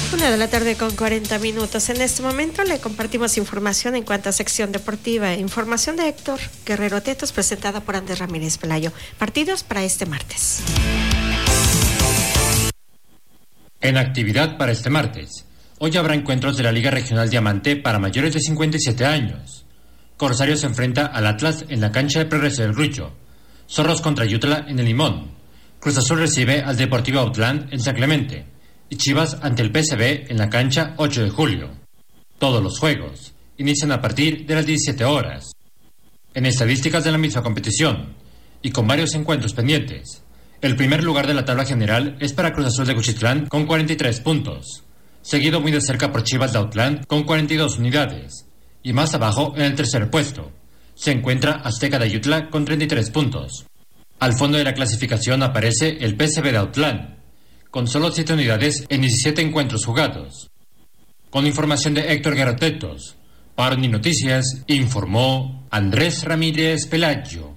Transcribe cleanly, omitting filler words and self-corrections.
1:40 p.m. En este momento le compartimos información en cuanto a sección deportiva. Información de Héctor Guerrero Tetos, presentada por Andrés Ramírez Pelayo. Partidos para este martes. En actividad para este martes, hoy habrá encuentros de la Liga Regional Diamante para mayores de 57 años. Corsario se enfrenta al Atlas en la cancha de Progreso del Grucho. Zorros contra Yutla en el Limón. Cruz Azul recibe al Deportivo Autlán en San Clemente. Y Chivas ante el PSV en la cancha 8 de julio. Todos los juegos inician a partir de las 17 horas. En estadísticas de la misma competición, y con varios encuentros pendientes, el primer lugar de la tabla general es para Cruz Azul de Cuchitlán con 43 puntos, seguido muy de cerca por Chivas de Autlán con 42 unidades, y más abajo, en el tercer puesto, se encuentra Azteca de Ayutla con 33 puntos. Al fondo de la clasificación aparece el PSV de Autlán, con solo 7 unidades en 17 encuentros jugados. Con información de Héctor Guerrero Tetos, para Unir Noticias, informó Andrés Ramírez Pelayo.